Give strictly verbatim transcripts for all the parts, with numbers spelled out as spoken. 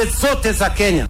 zote za Kenya.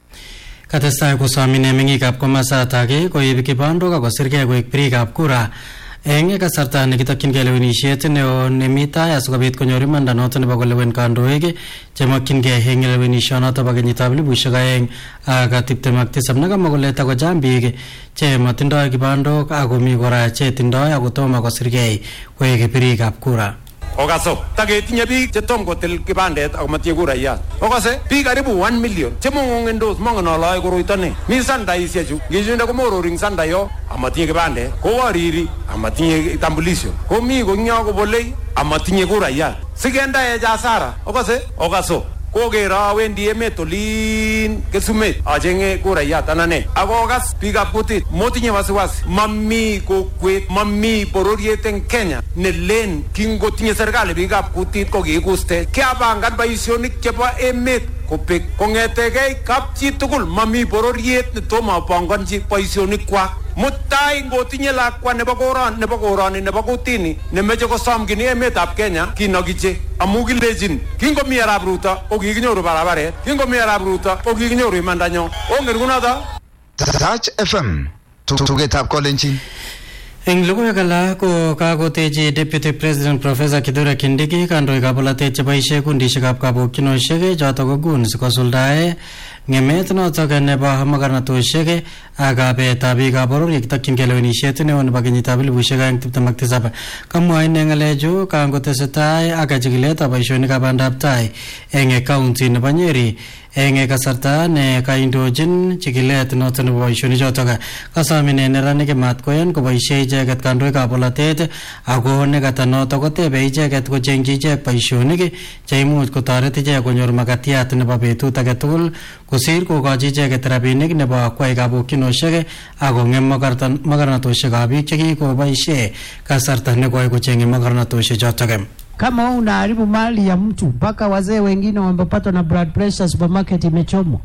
Katestai kusomine meng'ikab komasatak koib kibandok akosirgei koek birikab kura eng kasarta nekitokyingei lewenisiet neo nemi tai asikobit konyor imanda noto nebo kolewen kandoik chemokyingei eng lewenisionoto bo kenyitab elibushek aeng ak tiptem ak tisab nekamwa kole takochang biik che matindoi kibandok akomi kora che tindoi akotomo kosirgei koek birikab kura. Okaso taketinye biik chetom kotil kibandet ako matinye kurayat. Okase biik karibu one million chemongongendos mongen ole koroito ne. Mi sandaisiek chu ngichinda komororing sanda yo amatinye kibandet kowariri amatinye kitambulisho. Komi konyo kobolei amatinye kurayat. Sigendae jasara. Okase okaso kokero wendi emet olin Kesumet achenge kurayat anane. Akokas biikab kutit motinye wasiwasi. Mami kokwet mami bororiet eng Kenya nelen kingotinye serikali biikab kutit ko kikuste kiapangan boisionik chebo emet kopek kongetegei kapchi tugul mami bororiet netomo panganji boisionikwak. Mutai ngotinye lakwa nebo koron nebo koroni nebo kutini nemeche kosomkini emetab Kenya kinokiche amu kilejin kingomi arap Ruto okikinyoru barabaret kingomi arap Ruto okikinyoru imandanyo ongen kunoto. Touch F M tugetab kolenjin. Eng logoiwek alak ko kakotechi Deputy President Professor Kithure Kindiki kandoikab bolatet cheboisie kundishekab kabokyinosiek choto ko goons kosuldae ng'emet notok nebo makarnatosiek ak kabetab biikab boror yekitokyingei lewenisiet neo nebo kenyitab elibushek aeng tiptem ak tisab. Kamwa ine ng'alechu kangotesetai ak chikiletab boisionikab bandab tai eng county nebo Nyeri eng kasarta ne kaindochin chikilet noto nebo boisionichotok. Kasom ine neranik matkoyan koboisie icheket kandoikab bolatet ako nekata noto kotebe icheket kochengchi ichek boisionik cheimuch kotoret ichek konyor makatiat nebo betut age tugul kosir kokochi icheket rabinik nebo kwai kabokyinosiek ako ng'em makarnatosiekab biik chekikoboisie kasarta nekoi kocheng'e makarnatosiechotok. Kama unaharibu mali ya mtu mpaka wazee wengine wamepatwa na blood pressure, supermarket imechomwa,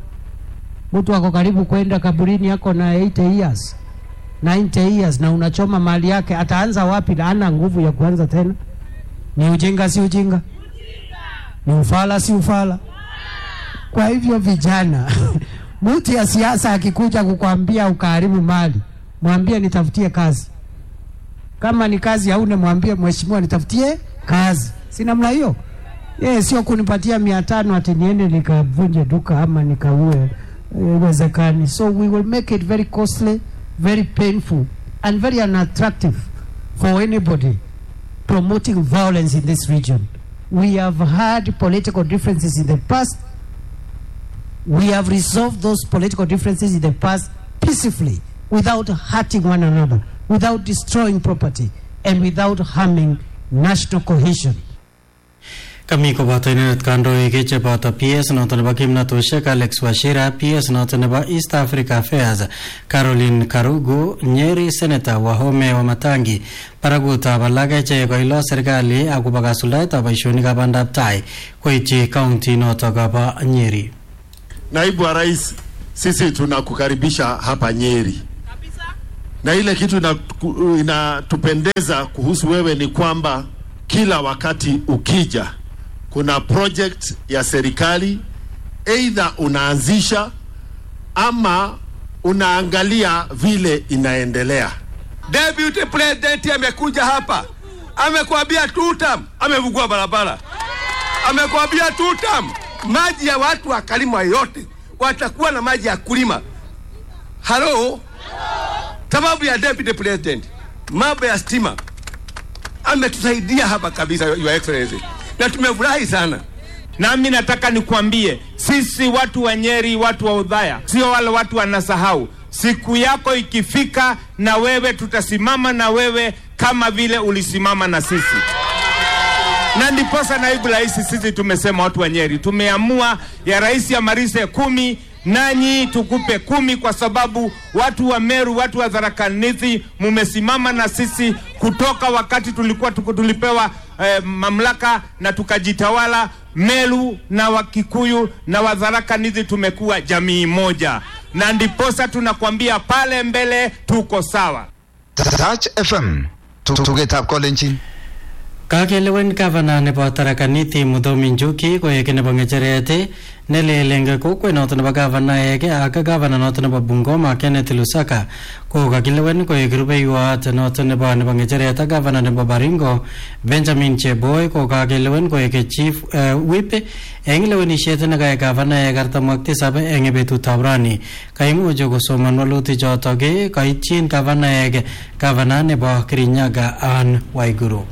mtu ako karibu kwenda kaburini yako na eighty years ninety years na unachoma mali yake, ataanza wapi? Na hana nguvu ya kuanza tena. Ni ujinga si ujinga? Ni ufala si ufala? Kwa hivyo vijana mtu ya siasa akikuja kukwambia ukaharibu mali, mwambie nitafutie kazi. Kama ni kazi hauna, mwambie mheshimiwa nitafutie kazi. Si namna hiyo? Eh, sio kunipatia mia tano ati niende nikavunje duka ama nikaue. Iwezekani. So we will make it very costly, very painful and very unattractive for anybody promoting violence in this region. We have had political differences in the past. We have resolved those political differences in the past peacefully without hurting one another, without destroying property and without harming national cohesion. Kami koboto inendet kandoik cheboto P S noto nebo kimnatosiek Alex Wachira, P S noto nebo East Africa Affairs Caroline Karugu, Nyeri Senator Wahome Wamatangi, barakutab alak che koilo serikali akobo kasuldaetab boisionikab bandab tai koityi county noto bo Nyeri. Naibu wa Rais, sisi tunakukaribisha hapa Nyeri. Na ile kitu inatupendeza kuhusu wewe ni kwamba kila wakati ukija kuna project ya serikali either unaanzisha ama unaangalia vile inaendelea. Deputy President amekuja hapa, amekwambia two term, amevugua barabara. Amekwambia two term, maji ya watu wa Kalima yote watakuwa na maji ya kulima. Hello? Sababu ya Deputy President, mambo ya stima ametusaidia hapa kabisa, Your Excellency, na tumefurahi sana. Nami nataka nikuambie, sisi watu wa Nyeri, watu wa Udhaya, sio wale watu wanasahau. Siku yako ikifika na wewe tutasimama na wewe kama vile ulisimama na sisi. Na ndiposa naibu rais, sisi tumesema watu wa Nyeri, tumeamua ya rais ya Marise kumi, nanyi tukupe kumi, kwa sababu watu wa Meru, watu wa Tharaka Nithi mumesimama na sisi kutoka wakati tulikuwa tulipewa eh, mamlaka na tukajitawala. Meru na Wakikuyu na wa Tharaka Nithi tumekuwa jamii moja, na ndiposa tunakwambia pale mbele tuko sawa. Touch F M tugetab kolenjin. Kakelewen gavana nebo Tharaka Nithi Muthomi Njuki koek nebo ngecheret nelelenge kokwet noto nebo gavanaek ak gavana noto nebo Bungoma Kenneth Lusaka ko kakilewen koek rubeiwot noto nebo nebo ngecheret ak gavana nebo Baringo Benjamin Cheboy ko kakelewen koek chief uh, whip eng lewenisiet nekayai gavanaek artam ak tisab eng betutab rani. Kaimuch kosoman walutik chotok kaityin gavanaek gavana nebo Kirinyaga Anne Waiguru.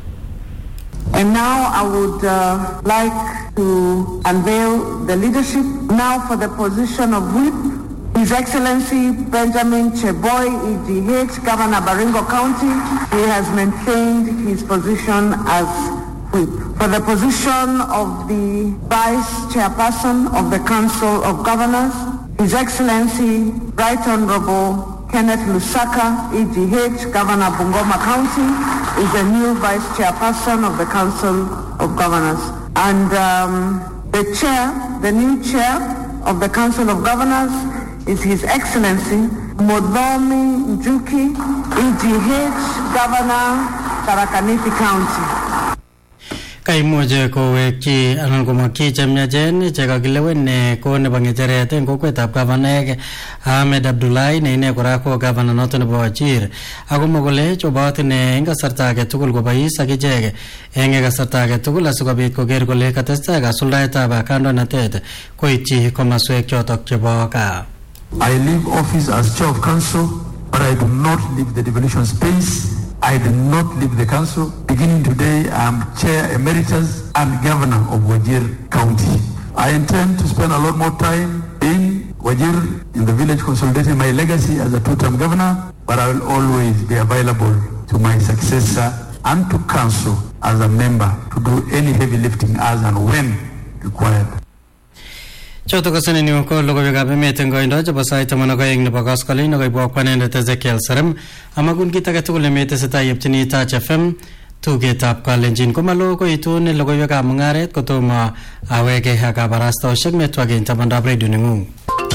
And now I would uh, like to unveil the leadership now for the position of whip. His Excellency Benjamin Cheboy, E G H, Governor Baringo County. He has maintained his position as whip. For the position of the Vice Chairperson of the Council of Governors, His Excellency Right Honorable Kenneth Lusaka, E G H, Governor Bungoma County, is the new Vice Chairperson of the Council of Governors. And um, the Chair, the new Chair of the Council of Governors is His Excellency Muthomi Njuki, E G H, Governor, Tharaka Nithi County. Kaimuch kowekchi anan komakchi chemyachen chekakilewen ko nebo ngecheret eng kokwetab gavanaek Ahmed Abdullahi ne ine kora ko gavana noto nebo Wajir akomwa kole chobot ine eng kasarta age tugul kobois akichek eng kasarta age tugul asikobit koker kole katestai kasuldaetab kandoinatet koityi komaswek chotok chebo gaa. I leave office as chair of council, but I do not leave the devolution space. I did not leave the council. Beginning today, I am Chair Emeritus and Governor of Wajir County. I intend to spend a lot more time in Wajir, in the village, consolidating my legacy as a two-term governor, but I will always be available to my successor and to council as a member to do any heavy lifting as and when required. Choto kasani ni ko logo bega be meten go indo jabo sai tamana go ing nebo gaskali no go bo kwanende Ezekiel Sarem amagun kita ka tukule mete seta yeptini ta F M tuge tap kalenjin ko malo ko itun logo bega mungaret ko to ma awege ha ka barasta shek metwa ge tamanda radio ningu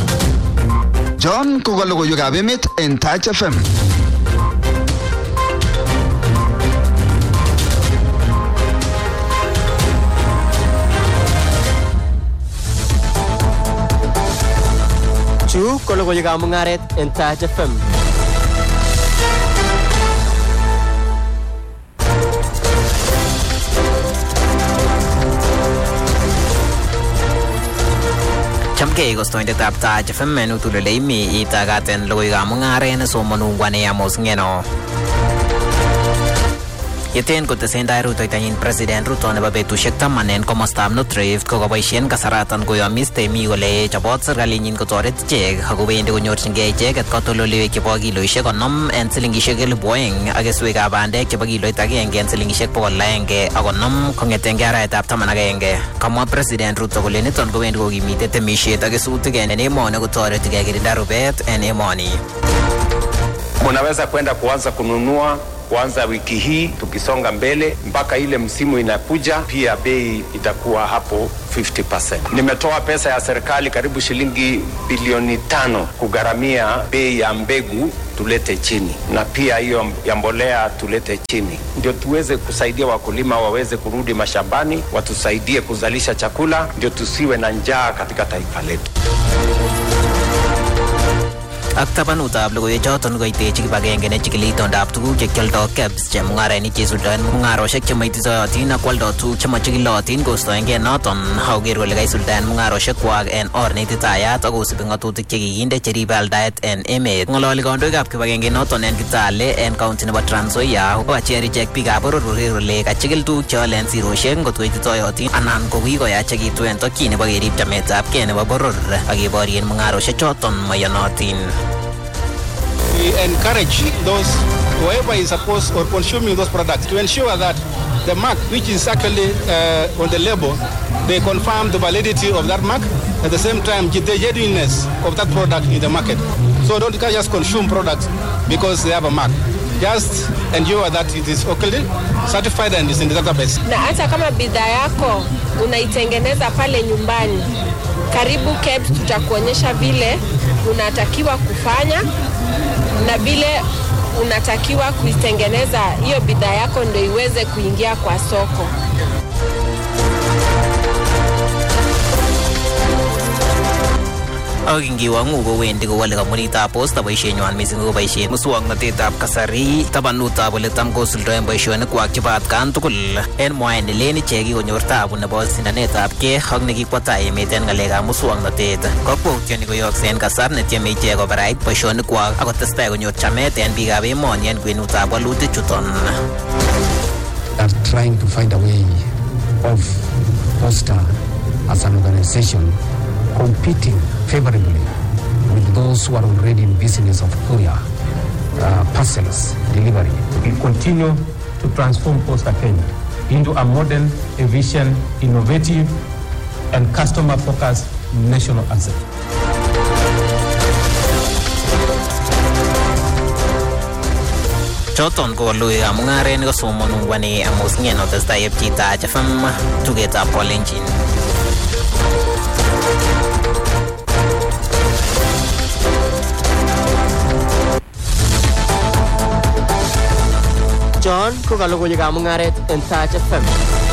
John ko logo bega be met en ta F M. Chu ko logo llega mungaret en Taj F M. Chamke gustoindetab Taj F M menu tulele imi itagaten logo llega mungaren somonungwane amos ngeno. Yeten kotesendai rutoitanyin President Ruto nebo betusiek taman en komostab North Rift kokoboisien kasaratan koyomis temik kole chobot serkalinyin kotoret ichek akobendi konyorchingei icheket katoldoleiwek chebo kiloisiek konom en silingisiek elipu oeng ak keswekab bandek chebo kiloit agenge en silingisiek bokol aenge ak konom kong'etengei arawetab taman agenge. Kamwa President Ruto kole niton kowendi kokimite temisiet ak kesutik en emoni kotoreti kekirinda rubet en emoni. Munaweza kwenda kuanza kununua kuanza wiki hii tukisonga mbele mpaka ile msimu inakuja, pia bei itakuwa hapo fifty percent. Nimetoa pesa ya serikali karibu shilingi bilioni tano kugharamia bei ya mbegu tulete chini, na pia hiyo ya mbolea tulete chini, ndio tuweze kusaidia wakulima waweze kurudi mashambani, watusaidie kuzalisha chakula, ndio tusiwe na njaa katika taifa letu. Ak tabanutab logoiwechoton koitechi kibagenge nechikili itondab tuguk chekioldo K E B S chemung'arainik chesuldaen mung'aroshek chemaitisoyotin ak kwoldo tuguk chemachikilotin kostoengei noton akoker kole kaisuldaen mung'aroshekwak en or neititayat ak kosubi ng'atutik chekikinde cheribe aldaet en emet. Ng'ololi kandoikab kibagenge noton en Kitale en county nebo Trans Nzoia kokacher ichek biikab boror koker kole kachikil tuguk cheolen siroshek ngot koititoyotin anan ko kikoyachekitu en tokyin nebo kerib chametabgei nebo boror ak keborien mung'aroshechoton moyonotin. We encourage those, whoever is supposed or consuming those products, to ensure that the mark, which is actually uh, on the label, they confirm the validity of that mark, at the same time, the genuineness of that product in the market. So don't just consume products because they have a mark. Just ensure that it is okay, certified and is in the database. Na hata kama bidhaa yako unaitengeneza pale nyumbani, karibu K E B S tutakuonyesha vile unatakiwa kufanya na vile unatakiwa kuitengeneza hiyo bidhaa yako ndio iweze kuingia kwa soko. Akingiwangu kowendi kowale kampunitab Posta boisienywan missing ko boisiet muswoknotetab kasari tabanutab ole tam kosuldoen boisionikwak chebo atkan tugul. En mwaet nelen ichek kikonyor taabu nebo sindanetab gee ak nekikwo tai emet en ng'alekab muswoknotet. Kakwoutioni koyokse en kasar netieme ichek kobarait boisionikwak ak kotestai konyor chamet en biikab emoni en kwenutab walutik chuton. Are trying to find a way of Posta as an organization competing favorably with those who are already in business of courier, uh, parcels, delivery. We continue to transform Posta Kenya into a modern, efficient, innovative, and customer-focused national asset. Choton ko logoiwekab mung'aret nekasomonungwani Amos Ng'eno testai epcheitaach F M tugetab Kolenjin. John ko kalogoiwekab mung'aret en Taach F M.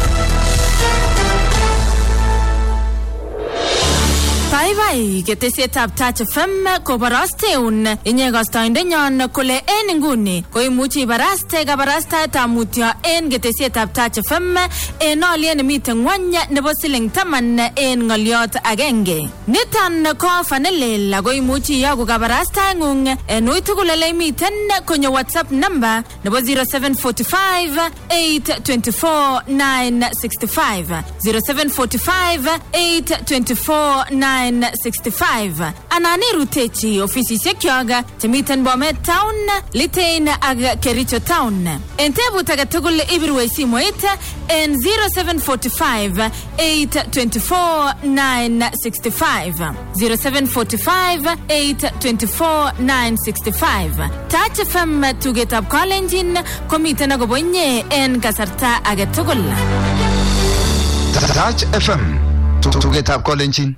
Bye-bye, ketesietab Taach F M koborosteun inye kastoindenyon kole en inguni koimuchi ibaraste kabarastaetab mutyo en ketesietab Taach F M en olyet nemiten ngwony nebo siling taman en ng'olyot agenge. Niton ko ofa nelel ako imuchi iyoku kabarastaeng'ung en ui tugul ole imiten konyo WhatsApp number nebo zero seven four five eight two four nine six five zero seven four five eight two four nine six five. Anan irutechi ofisisiekyok chemiten Bomet Town, Litein ak Kericho Town. En tebut age tugul ibirwech simoit en zero seven four five eight two four nine six five zero seven four five eight two four nine six five. Taach F M tugetab Kolenjin komiten akobo inye en kasarta age tugul. Taach F M tugetab Kolenjin.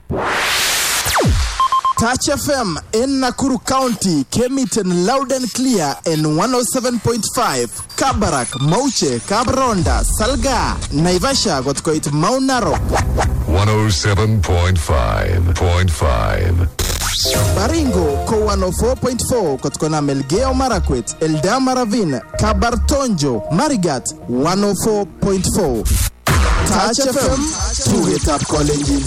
Taach F M in Nakuru County came it in loud and clear in one oh seven point five. Kabarak, Mauche, Kabronda, Salga, Naivasha got quite Mount Narok. one oh seven point five point five. Baringo ko one oh four point four kotkona Melgeo Marakwet, Eldama Ravine, Kabartonjo, Marigat one oh four point four. Taach F M, tugetab Kolenjin.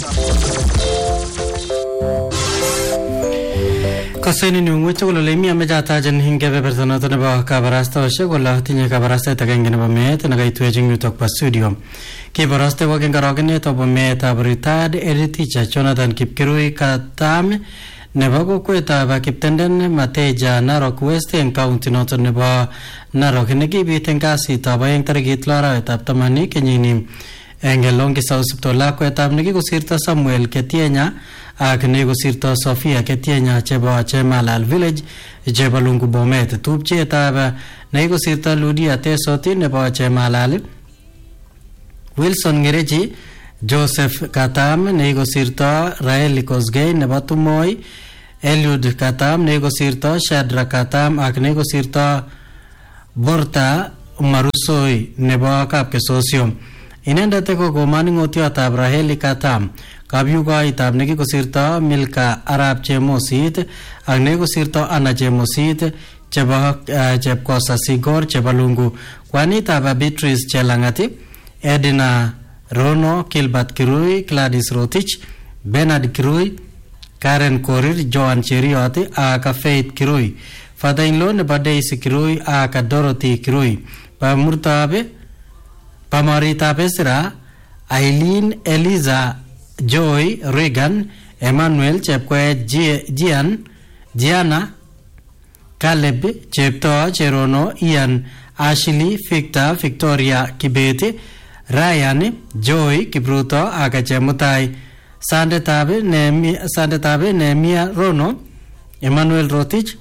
Kaseni ni ngwecho kolo lemi amejatajen hingebe personato nebo kabarasta oshe kola tinye kabarasta itagenge nebo meet na gaitwe jingu tok pa studio. Kibaraste wagen garogene tobo meet ab retired edit teacher Jonathan Kipkirui Katam nebo kokweta ba Kiptenden Mateja Narok West en county noto nebo Narok nekibit en kasit ab aeng tarikit lo arawetab tamani kenyini. Engelongi sa usiptola kwetab nekikosirta Samuel Ketienya ak nekikosirta Sofia Ketienya chebo Chemalal Village chebo Lungu Bomet. Tupchetab nekikosirta Ludia Tesoti nebo Chemalal, Wilson Ngerechi, Joseph Katam nekikosirta Raeli Kosgei nebo Tumoi, Eliud Katam nekikosirta Shadra Katam ak nekikosirta Borta Marusoi nebo Kapkesosio. Inendet ko komani ngotiotab Raheli Katam, kabyugoitab nekikosirto Milka Arab Chemosit ak nekikosirto Anna Chemosit chebo uh, Chepkosa Sigor chebo Lungu. Kwanitab Beatrice Chelangati, Edina Rono, Kilbert Kirui, Gladys Rotich, Bernard Kirui, Karen Korir, Joan Cherioti ak Faith Kirui. Father-in-law nebo Daisy Kirui ak Dorothy Kirui. Pamurtabe Pamarita Pesra, Eileen Eliza Joy Regan, Emmanuel Chepkwe Gian, Gianna, Caleb Chepto Cherono, Ian, Ashley, Victor, Victoria Kibeti, Ryan, Joy Kibruto, Agachemutai, Sandetabe, Nehemia, Sandetabe, Nehemia Rono, Emmanuel Rotich,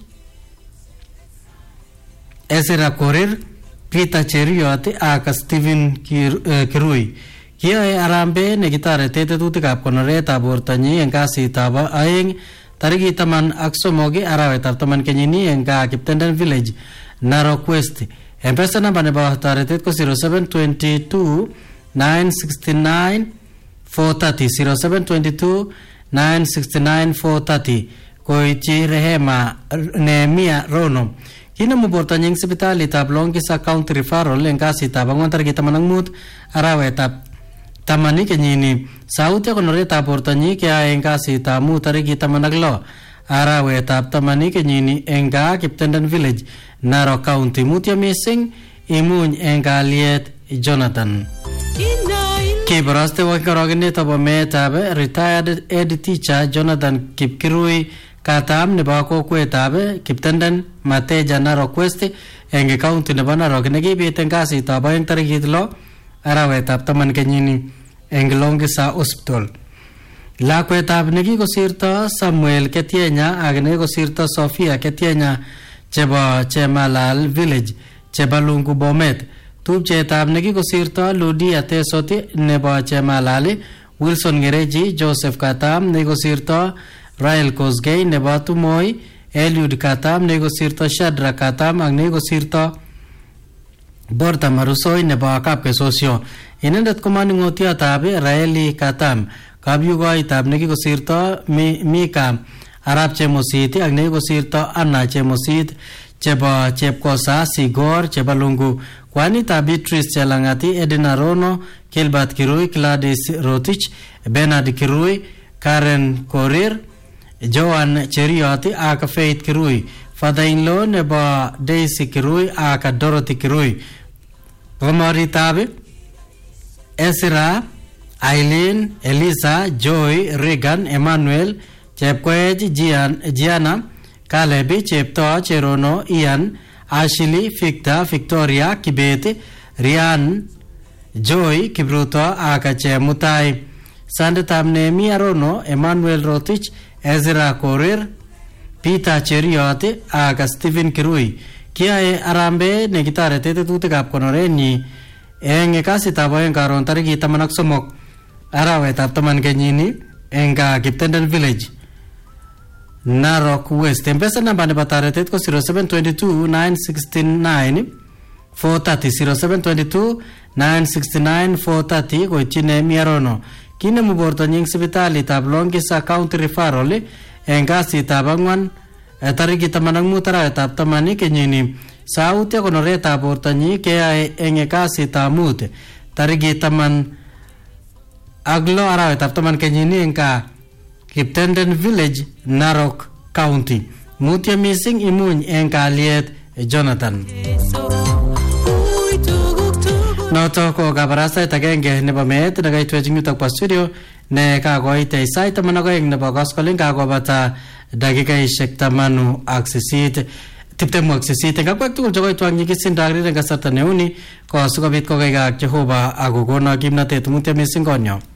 Ezra Korir, Peter Cheriot ak Stephen Kirui. Kiyoe arambe nekitarete tetutikab konoretab bortonyi en kasitab aeng tarikit taman ak somok arawetab taman kenyini en gaa Kiptenden Village Narok West. M-Pesa namba nebo toretet ko zero seven two two nine six nine four three zero zero seven two two nine six nine four three. Koichi Rehema Nehemia Rono. Kinemu borto nying sipitalitab Longisa County Referral eng kasitab ang'wan tarikit taman ak mut arawetab taman kenyini. Sauti konoretab borto nyi keyae eng kasitab mut tarikit taman ak lo arawetab taman kenyini eng gaa Kiptenden Village, Narok County. Mutyo mising imuny eng kalyet Jonathan. Kibaraste wa korogenet abo meetab retired head teacher Jonathan Kipkirui katam nebo kokwetab Kiptenden Mateja Narok West eng county nebo Narok nekibit eng kasitab aeng tarikit lo arawetab taman kenyini eng Longisa Hospital. Lakwetab nekikosirto Samuel Ketienya ak nekikosirto Sofia Ketienya chebo Chemalal Village chebo Lungu Bomet. Tupchetab nekikosirto Ludia Tesoti nebo Chemalal, Wilson Ngereji, Joseph Katam nekikosirto Rael Kosgei nebo Tumoi, Eliud Katam nekikosirto Shadra Katam ak nekikosirto Borta Marusoi nebo Kapkesosyo. Inendet komaning'otiotab Raeli Katam. Kabyukoitab nekikosirto Mika Arap Chemosit ak nekikosirto Anna Chemosit chebo Chepkosa Sigor chebo Lungu. Kwanitab Beatrice Chelang'ati, Edina Rono, Gilbert Kirui, Gladys Rotich, Bernard Kirui, Karen Korir, Joan Cherioti ak Faith Kirui. Father-in-law nebo Daisy Kirui ak Dorothy Kirui. Komoritab Ezra, Eileen, Elisa, Joy, Regan, Emmanuel, Chepkoech, Gian, Gianna, Kalebi, Chepto, Cherono, Ian, Ashley, Victor, Victoria, Kibet, Rian, Joy, Kibruto, ak Chemutai. Sandetab Nehemia Rono, Emmanuel Rotich, Ezra Korir, Peter Cheriot ak Stephen Kirui. Kiyae arambe nekitorete tetutikab konorenyi eng kasitab aeng karon tarikit taman ak somok arawetab taman kenyini eng Kiptenden Village, Narok West. M-Pesa namba nebo toretet ko zero seven two two nine six nine four three zero seven two two nine six nine four three koityi Nehemia Rono. Kinemu borto nying sipitalitab Longisa County Referral eng kasitab ang'wan tarikit taman ak mut arawetab taman kenyini. Sauti konoretab borto nyi keyae eng kasitab mut tarikit taman ak lo arawetab taman kenyini eng Kiptenden Village, Narok County. Mutyo mising imuny eng kalyet Jonathan. Noto ko kabarastait agenge nebo meet nekaitwech yutok po studio ne kakoite sait taman ak aeng nebo koskoling kakobata dakikaishek tamanu ak sisit tiptem ak sisit eng akwek tugul chekoitwang nyikisindo ak rireng kasarta neuni ko sikobit kokaikak Jehova ak kokono kimnatet. Mutyo mising konyo.